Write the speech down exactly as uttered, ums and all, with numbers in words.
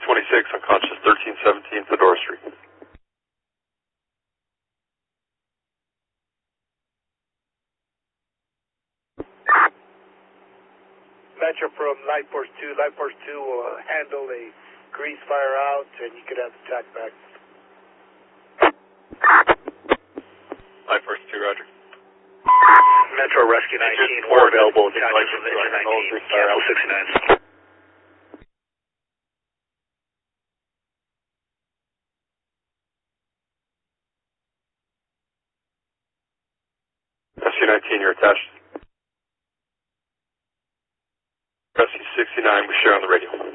twenty-six, unconscious, thirteen seventeen, Fedora Street. Metro from Light Force two. Light Force two will uh, handle a grease fire out, and you could have the tack back. Light Force two, roger. Metro Rescue nineteen, more available. Attachment from Engine nineteen, cancel sixty-nine. Rescue nineteen, you're attached. Rescue sixty-nine, we share on the radio.